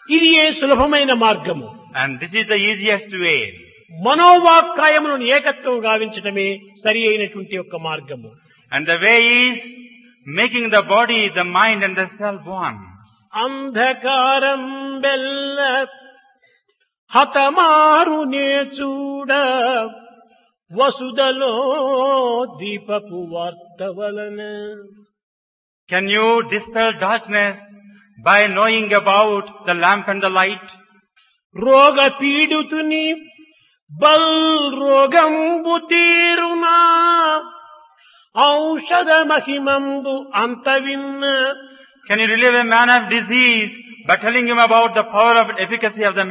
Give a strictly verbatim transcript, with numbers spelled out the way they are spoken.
ఇది ఏ సులభమైన మార్గము. And this is the easiest way. మనోవాక్కాయములను ఏకత్వం గావించటమే సరి అయినటువంటి యొక్క మార్గము. And the way is making the body, the mind and the self one. అంధకారం బెల్ల హతమారు నేచూడ వసుదలో దీపపు వార్తవలన. Can you dispel darkness by knowing about the lamp and the light? రోగ పీడితుని బల్ రోగంబు తీరునా ఔషధ మహిమంబు అంత విన్న. Can you relieve a man of disease by telling him about the power of efficacy of the